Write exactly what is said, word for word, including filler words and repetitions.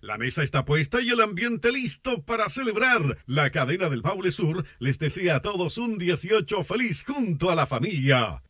La mesa está puesta y el ambiente listo para celebrar. La cadena del Baule Sur les desea a todos un dieciocho feliz junto a la familia.